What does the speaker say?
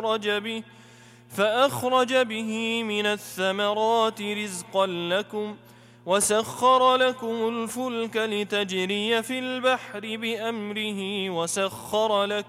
فأخرج به من الثمرات رزقا لكم وسخر لكم الفلك لتجري في البحر بأمره